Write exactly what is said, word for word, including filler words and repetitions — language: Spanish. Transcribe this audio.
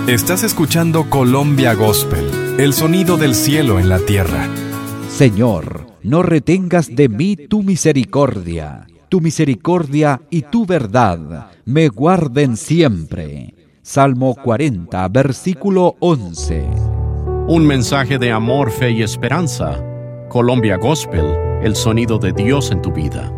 Estás escuchando Colombia Gospel, el sonido del cielo en la tierra. Señor, no retengas de mí tu misericordia. Tu misericordia y tu verdad me guarden siempre. Salmo cuarenta, versículo once. Un mensaje de amor, fe y esperanza. Colombia Gospel, el sonido de Dios en tu vida.